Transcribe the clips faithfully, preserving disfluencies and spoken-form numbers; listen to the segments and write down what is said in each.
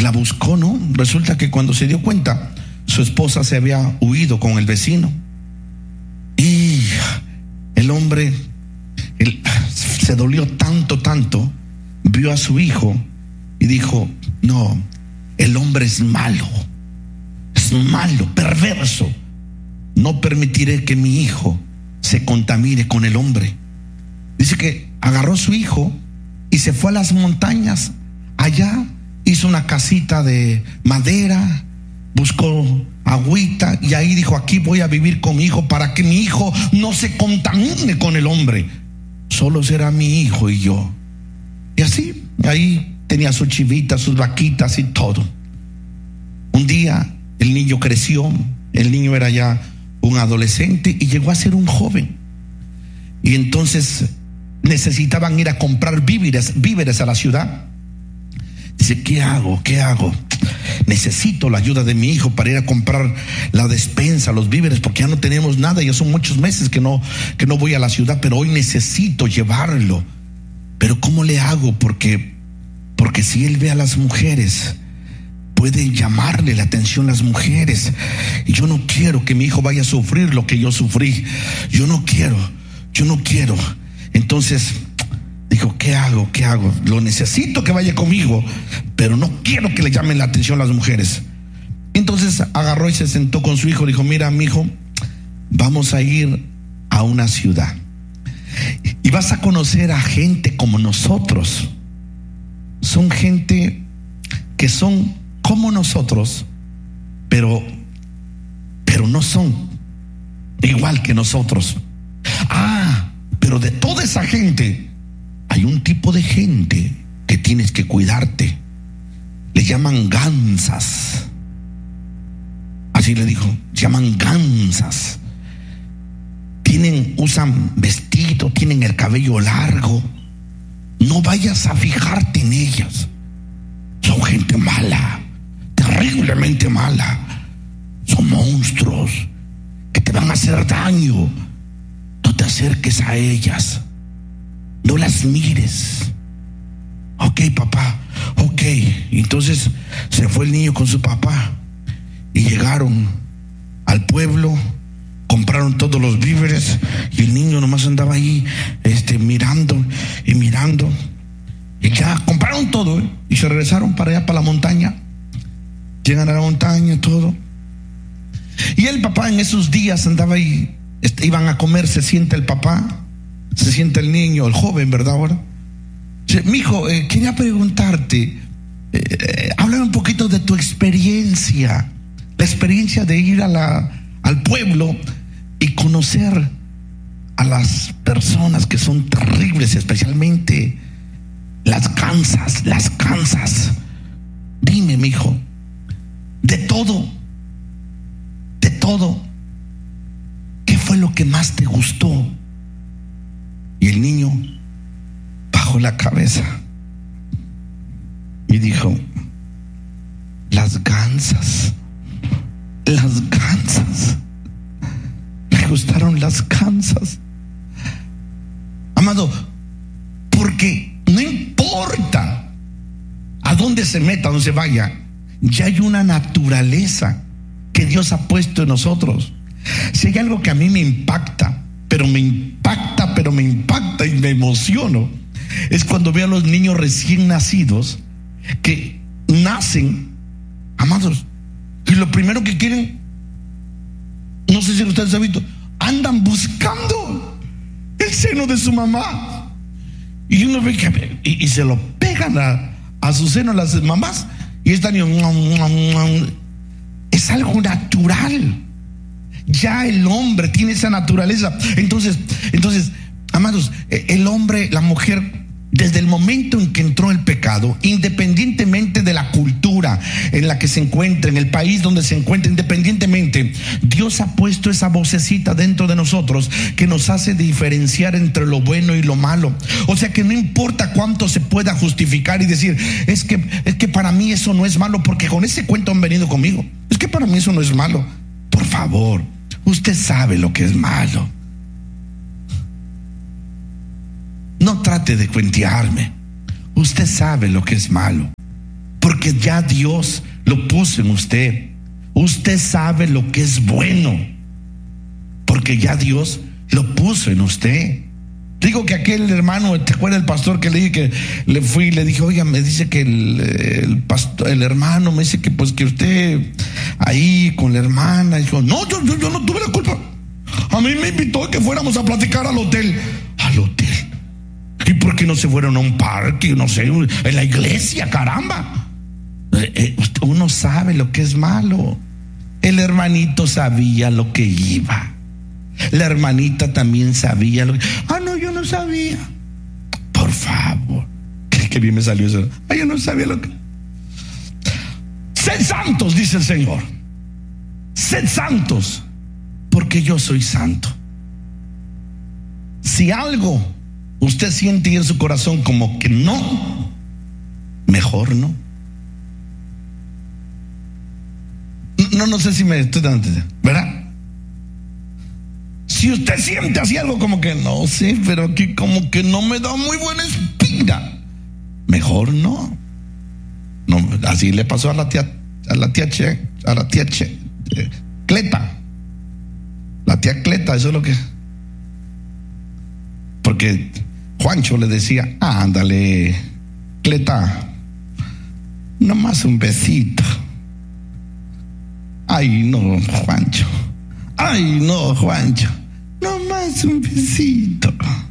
la buscó, ¿no? Resulta que cuando se dio cuenta, su esposa se había huido con el vecino. Y el hombre él, se dolió tanto, tanto, vio a su hijo y dijo: no, el hombre es malo, es malo, perverso. No permitiré que mi hijo se contamine con el hombre. Dice que agarró a su hijo y se fue a las montañas. Allá hizo una casita de madera, buscó agüita y ahí dijo: aquí voy a vivir con mi hijo para que mi hijo no se contamine con el hombre. Solo será mi hijo y yo. Y así, ahí tenía sus chivitas, sus vaquitas y todo. Un día el niño creció, el niño era ya un adolescente y llegó a ser un joven. Y entonces necesitaban ir a comprar víveres, víveres a la ciudad. Dice: ¿qué hago? ¿Qué hago? Necesito la ayuda de mi hijo para ir a comprar la despensa, los víveres, porque ya no tenemos nada. Ya son muchos meses que no, que no voy a la ciudad, pero hoy necesito llevarlo. Pero ¿cómo le hago? Porque, porque si él ve a las mujeres, pueden llamarle la atención las mujeres. Y yo no quiero que mi hijo vaya a sufrir lo que yo sufrí. Yo no quiero, yo no quiero. Entonces dijo: ¿qué hago? ¿Qué hago? Lo necesito que vaya conmigo, pero no quiero que le llamen la atención las mujeres. Entonces agarró y se sentó con su hijo. Dijo: mira, mi hijo, vamos a ir a una ciudad y vas a conocer a gente como nosotros. Son gente que son como nosotros, pero pero no son igual que nosotros. Ah, pero de toda esa gente hay un tipo de gente que tienes que cuidarte. Le llaman gansas. Así le dijo: llaman gansas. Tienen, usan vestido, tienen el cabello largo. No vayas a fijarte en ellas. Son gente mala, terriblemente mala. Son monstruos que te van a hacer daño. No te acerques a ellas. No las mires. Ok, papá, ok. Entonces se fue el niño con su papá y llegaron al pueblo, compraron todos los víveres y el niño nomás andaba ahí este, mirando y mirando. Y ya compraron todo, ¿eh? Y se regresaron para allá, para la montaña. Llegan a la montaña, todo. Y el papá en esos días andaba ahí, este, iban a comer, se sienta el papá, se sienta el niño, el joven, ¿verdad? Ahora, mijo, eh, quería preguntarte, eh, eh, háblame un poquito de tu experiencia, la experiencia de ir a la, al pueblo y conocer a las personas que son terribles, especialmente las gansas, las gansas. Dime, mijo, de todo, de todo, ¿qué fue lo que más te gustó? Y el niño bajó la cabeza y dijo: las gansas, las gansas. Me gustaron las gansas. Amado, porque no importa a dónde se meta, a dónde se vaya, ya hay una naturaleza que Dios ha puesto en nosotros. Si hay algo que a mí me impacta, pero me impacta, pero me impacta y me emociono, es cuando veo a los niños recién nacidos que nacen, amados, y lo primero que quieren, no sé si ustedes han visto, andan buscando el seno de su mamá. Y uno ve que y, y se lo pegan a, a su seno las mamás y están, es algo natural. Ya el hombre tiene esa naturaleza. Entonces, entonces, amados, el hombre, la mujer, desde el momento en que entró el pecado, independientemente de la cultura en la que se encuentra, en el país donde se encuentra, independientemente, Dios ha puesto esa vocecita dentro de nosotros que nos hace diferenciar entre lo bueno y lo malo. O sea que no importa cuánto se pueda justificar y decir: es que, es que para mí eso no es malo, porque con ese cuento han venido conmigo. Es que para mí eso no es malo. Por favor, usted sabe lo que es malo. No trate de cuentearme. Usted sabe lo que es malo. ¿Por qué porque ya Dios lo puso en usted. Usted sabe lo que es bueno, porque ya Dios lo puso en usted. Digo que aquel hermano, ¿te acuerdas del pastor que le dije que le fui y le dije, oiga, me dice que el, el pastor, el hermano me dice que pues que usted ahí con la hermana? Y dijo, no, yo, yo, yo no tuve la culpa. A mí me invitó a que fuéramos a platicar al hotel. Al hotel. ¿Y por qué no se fueron a un parque? No sé, en la iglesia, caramba. Eh, eh, uno sabe lo que es malo. El hermanito sabía lo que iba. La hermanita también sabía lo que... Ah, no, yo no sabía. Por favor. Qué, qué bien me salió eso. Ah, yo no sabía lo que... Sed santos, dice el Señor. Sed santos, porque yo soy santo. Si algo usted siente en su corazón como que no, mejor no. No, no sé si me estoy dando, ¿verdad? Si usted siente así algo como que no sé, pero aquí como que no me da muy buena espina, mejor no. No, así le pasó a la tía, a la tía Che, a la tía Che, eh, Cleta. La tía Cleta, eso es lo que. Porque Juancho le decía, ah, ándale, Cleta, nomás un besito. Ay, no, Juancho. Ay, no, Juancho. Nomás un besito.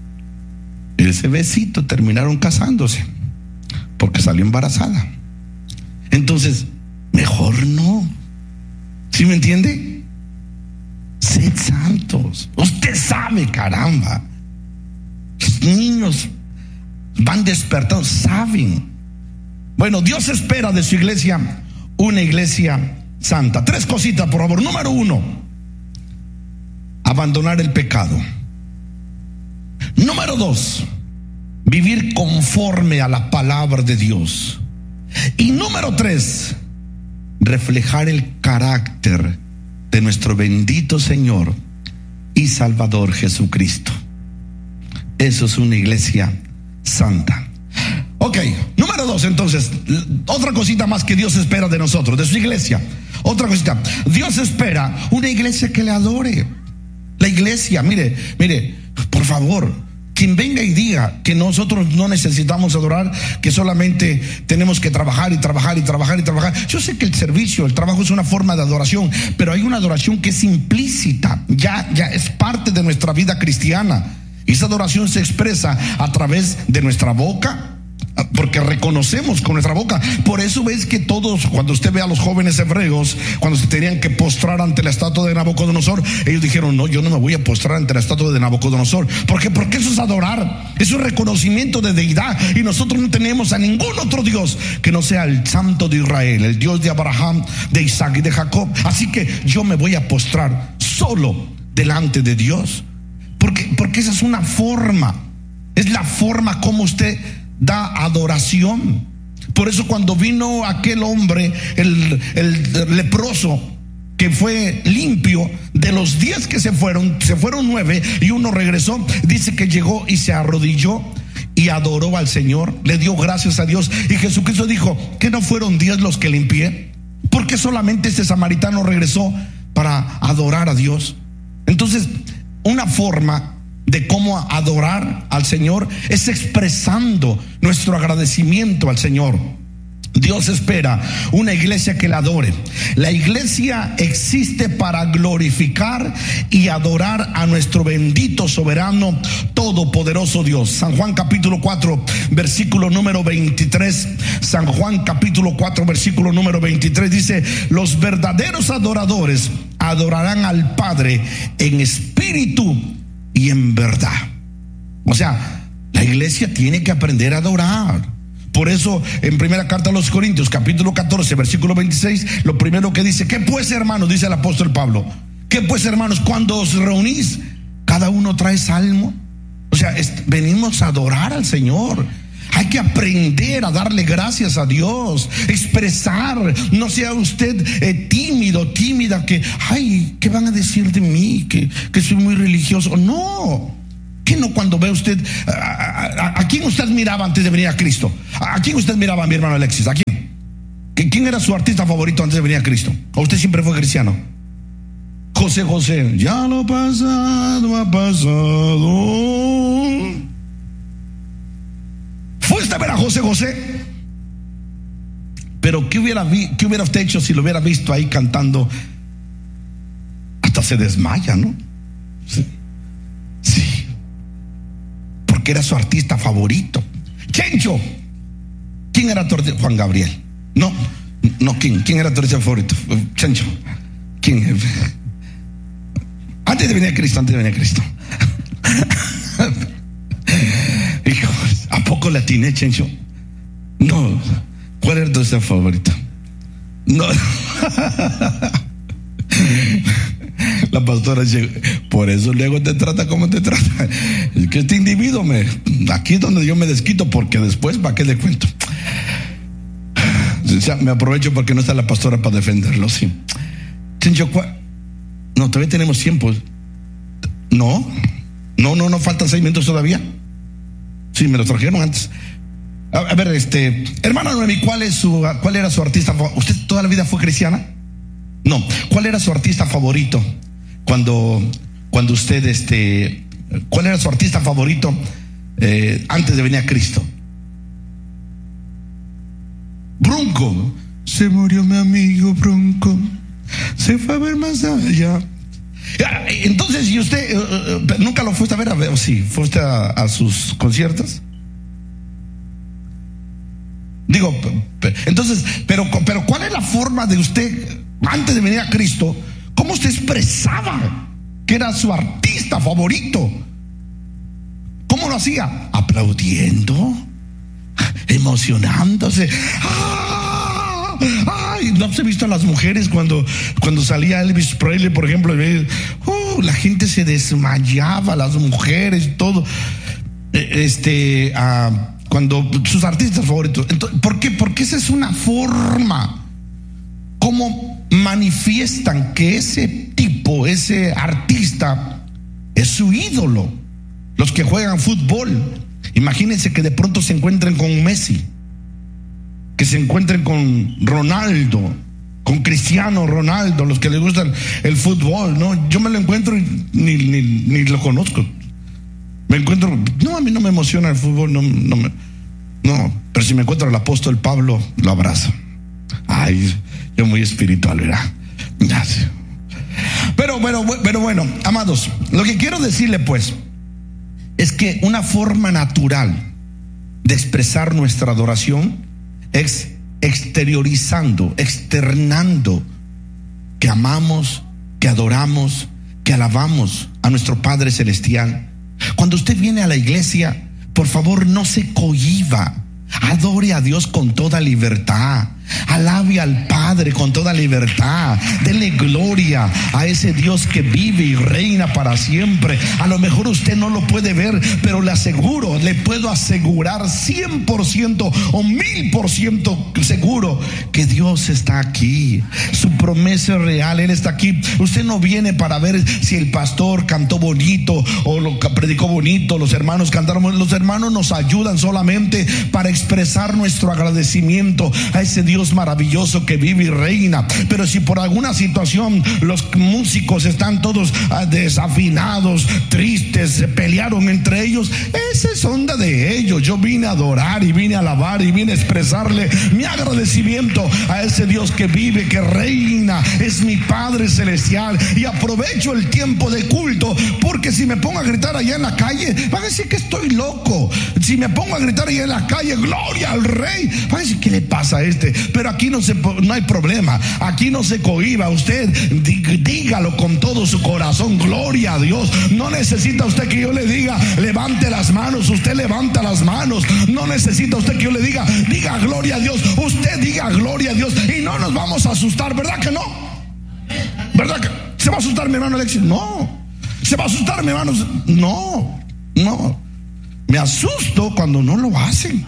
Y ese besito terminaron casándose porque salió embarazada. Entonces, mejor no. ¿Sí me entiende? Sed santos. Usted sabe, caramba. Los niños van despertando, saben. Bueno, Dios espera de su iglesia una iglesia santa. Tres cositas, por favor. Número uno, abandonar el pecado. Número dos, vivir conforme a la palabra de Dios. Y número tres, reflejar el carácter de nuestro bendito Señor y Salvador Jesucristo. Eso es una iglesia santa. Ok, número dos, entonces, otra cosita más que Dios espera de nosotros, de su iglesia. Otra cosita, Dios espera una iglesia que le adore. La iglesia, mire, mire, por favor, quien venga y diga que nosotros no necesitamos adorar, que solamente tenemos que trabajar y trabajar y trabajar y trabajar. Yo sé que el servicio, el trabajo es una forma de adoración, pero hay una adoración que es implícita, ya, ya es parte de nuestra vida cristiana. Y esa adoración se expresa a través de nuestra boca, porque reconocemos con nuestra boca. Por eso ves que todos, cuando usted ve a los jóvenes hebreos, cuando se tenían que postrar ante la estatua de Nabucodonosor, ellos dijeron, no, yo no me voy a postrar ante la estatua de Nabucodonosor. ¿Por qué? Porque eso es adorar, eso es reconocimiento de deidad. Y nosotros no tenemos a ningún otro Dios que no sea el Santo de Israel, el Dios de Abraham, de Isaac y de Jacob. Así que yo me voy a postrar solo delante de Dios, porque, porque esa es una forma, es la forma como usted da adoración. Por eso cuando vino aquel hombre, el, el leproso, que fue limpio, de los diez que se fueron, se fueron nueve y uno regresó, dice que llegó y se arrodilló y adoró al Señor, le dio gracias a Dios. Y Jesucristo dijo, ¿que no fueron diez los que limpié? ¿Por qué solamente este samaritano regresó para adorar a Dios? Entonces, una forma de cómo adorar al Señor es expresando nuestro agradecimiento al Señor. Dios espera una iglesia que la adore. La iglesia existe para glorificar y adorar a nuestro bendito, soberano, todopoderoso Dios. San Juan capítulo cuatro, versículo número veintitrés. San Juan capítulo cuatro, versículo número veintitrés dice, los verdaderos adoradores adorarán al Padre en espíritu y en verdad. O sea, la iglesia tiene que aprender a adorar. Por eso en primera carta a los Corintios capítulo catorce versículo veintiséis, lo primero que dice, ¿qué pues, hermanos? Dice el apóstol Pablo, ¿qué pues, hermanos? Cuando os reunís, cada uno trae salmo. O sea, es, venimos a adorar al Señor. Hay que aprender a darle gracias a Dios, expresar. No sea usted eh, tímido, tímida, que, ay, ¿qué van a decir de mí? Que, que soy muy religioso. No. ¿Qué no cuando ve usted? A, a, a, ¿A quién usted miraba antes de venir a Cristo? ¿A quién usted miraba, mi hermano Alexis? ¿A quién? ¿Quién era su artista favorito antes de venir a Cristo? ¿O usted siempre fue cristiano? José José. Ya lo pasado ha pasado. ¿Fuiste a ver a José José? Pero ¿qué hubiera, qué hubiera usted hecho si lo hubiera visto ahí cantando? Hasta se desmaya, ¿no? Sí. Sí. Porque era su artista favorito. Chencho. ¿Quién era tu artista? Juan Gabriel. No, no, ¿quién? ¿Quién era tu artista favorito? Chencho. ¿Quién? Antes de venir a Cristo, antes de venir a Cristo. Hijo, ¿a poco la atiné, Chencho? No. ¿Cuál era tu artista favorito? No. La pastora dice, por eso luego te trata como te trata. Es que este individuo me, aquí es donde yo me desquito, porque después, ¿para qué le cuento? O sea, me aprovecho porque no está la pastora para defenderlo, sí. No, todavía tenemos tiempo. No, no, no, no faltan seis minutos todavía. Sí, me lo trajeron antes. A, a ver, este, hermana Noemi, ¿cuál es su, cuál era su artista? ¿Usted toda la vida fue cristiana? No. ¿Cuál era su artista favorito cuando, cuando usted, este, cuál era su artista favorito eh, antes de venir a Cristo? Bronco. Se murió mi amigo Bronco. Se fue a ver más allá. Entonces, ¿y usted uh, uh, nunca lo fuiste a ver? A ver, sí, ¿fuiste a, a sus conciertos? Digo, entonces, pero, pero ¿cuál es la forma de usted, antes de venir a Cristo, cómo usted expresaba que era su artista favorito? ¿Cómo lo hacía? Aplaudiendo, emocionándose. ¡Ah! ¡Ay! ¿No se ha visto a las mujeres cuando, cuando salía Elvis Presley, por ejemplo? Uh, la gente se desmayaba, las mujeres, todo. Este, uh, cuando sus artistas favoritos. Entonces, ¿por qué? Porque esa es una forma como manifiestan que ese tipo, ese artista, es su ídolo. Los que juegan fútbol, imagínense que de pronto se encuentren con Messi, que se encuentren con Ronaldo, con Cristiano Ronaldo, los que les gustan el fútbol, ¿no? Yo me lo encuentro y ni, ni, ni lo conozco. Me encuentro, no, a mí no me emociona el fútbol, no, no, me, no, pero si me encuentro al apóstol Pablo, lo abrazo. Ay, yo muy espiritual, ¿verdad? Pero, pero, pero bueno, amados, lo que quiero decirle pues es que una forma natural de expresar nuestra adoración es exteriorizando, externando que amamos, que adoramos, que alabamos a nuestro Padre Celestial. Cuando usted viene a la iglesia, por favor, no se cohíba. Adore a Dios con toda libertad. Alabe al Padre con toda libertad. Dele gloria a ese Dios que vive y reina para siempre. A lo mejor usted no lo puede ver, pero le aseguro, le puedo asegurar cien por ciento o mil por ciento seguro que Dios está aquí. Su promesa es real, Él está aquí. Usted no viene para ver si el pastor cantó bonito o lo predicó bonito, los hermanos cantaron. Los hermanos nos ayudan solamente para expresar nuestro agradecimiento a ese Dios Dios maravilloso que vive y reina. Pero si por alguna situación los músicos están todos uh, desafinados, tristes, se pelearon entre ellos, esa es onda de ellos. Yo vine a adorar y vine a alabar y vine a expresarle mi agradecimiento a ese Dios que vive, que reina, es mi Padre Celestial. Y aprovecho el tiempo de culto, porque si me pongo a gritar allá en la calle, van a decir que estoy loco. Si me pongo a gritar allá en la calle, gloria al Rey, van a decir, ¿qué le pasa a este? Pero aquí no, se, no hay problema, aquí no se cohíba. Usted dígalo con todo su corazón, gloria a Dios. No necesita usted que yo le diga levante las manos, usted levanta las manos. No necesita usted que yo le diga diga gloria a Dios, usted diga gloria a Dios. Y no nos vamos a asustar, ¿verdad que no? ¿Verdad que se va a asustar mi hermano Alexis? No. ¿Se va a asustar mi hermano? No, no. Me asusto cuando no lo hacen.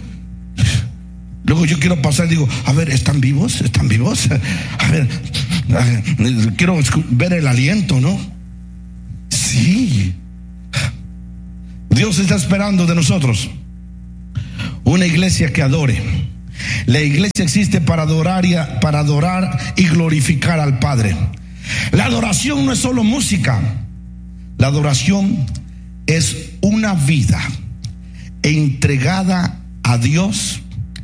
Luego yo quiero pasar y digo, a ver, ¿están vivos? ¿Están vivos? A ver, a ver, quiero ver el aliento, ¿no? Sí. Dios está esperando de nosotros una iglesia que adore. La iglesia existe para adorar y, para adorar y glorificar al Padre. La adoración no es solo música. La adoración es una vida entregada a Dios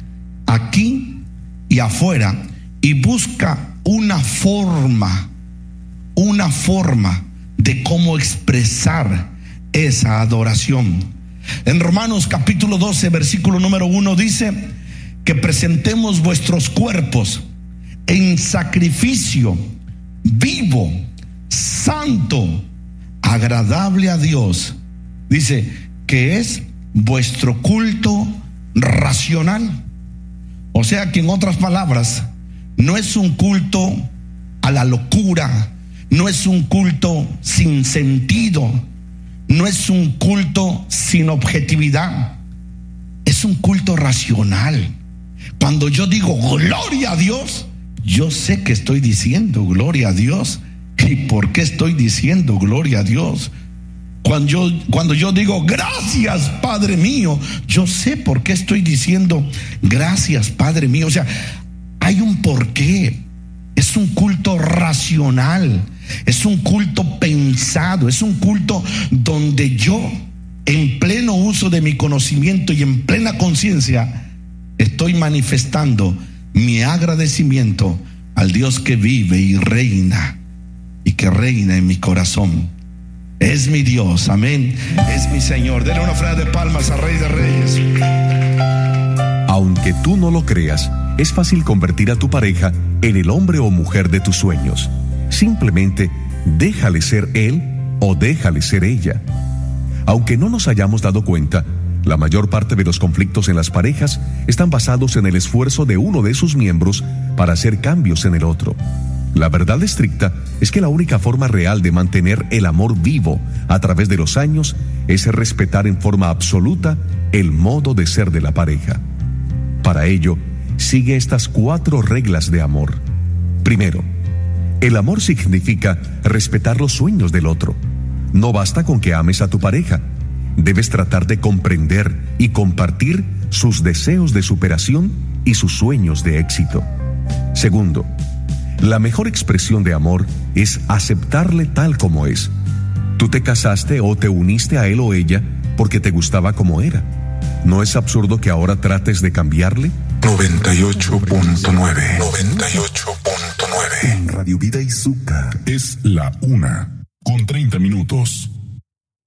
aquí y afuera, y busca una forma, una forma de cómo expresar esa adoración. En Romanos capítulo doce, versículo número uno dice que presentemos vuestros cuerpos en sacrificio vivo, santo, agradable a Dios. Dice que es vuestro culto racional. O sea que, en otras palabras, no es un culto a la locura, no es un culto sin sentido, no es un culto sin objetividad, es un culto racional. Cuando yo digo gloria a Dios, yo sé que estoy diciendo gloria a Dios. ¿Y por qué estoy diciendo gloria a Dios? Cuando yo, cuando yo digo gracias Padre mío, yo sé por qué estoy diciendo gracias Padre mío. O sea, hay un porqué. Es un culto racional, es un culto pensado, es un culto donde yo, en pleno uso de mi conocimiento y en plena conciencia, estoy manifestando mi agradecimiento al Dios que vive y reina, y que reina en mi corazón. Es mi Dios, amén, es mi Señor. Denle una ofrenda de palmas al Rey de Reyes. Aunque tú no lo creas, es fácil convertir a tu pareja en el hombre o mujer de tus sueños. Simplemente déjale ser él o déjale ser ella. Aunque no nos hayamos dado cuenta, la mayor parte de los conflictos en las parejas están basados en el esfuerzo de uno de sus miembros para hacer cambios en el otro. La verdad estricta es que la única forma real de mantener el amor vivo a través de los años es respetar en forma absoluta el modo de ser de la pareja. Para ello, sigue estas cuatro reglas de amor. Primero, el amor significa respetar los sueños del otro. No basta con que ames a tu pareja. Debes tratar de comprender y compartir sus deseos de superación y sus sueños de éxito. Segundo, la mejor expresión de amor es aceptarle tal como es. Tú te casaste o te uniste a él o ella porque te gustaba como era. ¿No es absurdo que ahora trates de cambiarle? noventa y ocho punto nueve noventa y ocho punto nueve En Radio Vida y Zucca es la una con treinta minutos.